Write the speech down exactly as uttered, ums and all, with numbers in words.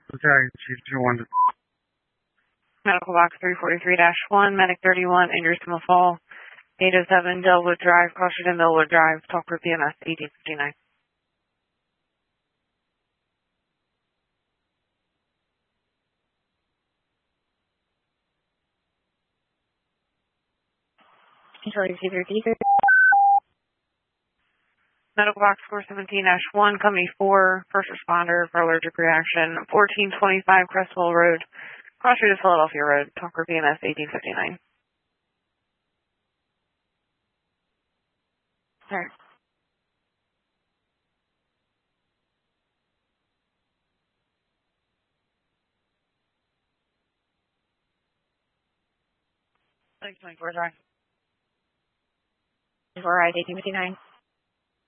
Okay, two two one. Medical box three forty-three dash one, Medic thirty-one, injuries from a fall. eight oh seven, Delwood Drive, Washington, Delwood Drive, talk for P M S eighteen fifty-nine. Sorry, C three D. Medical box four seventeen dash one, company four, first responder for allergic reaction, fourteen twenty-five Crestwell Road, cross street of Philadelphia Road, talk for P M S eighteen fifty-nine. Sorry. twenty-four, sorry. twenty-four, right, eighteen fifty-nine.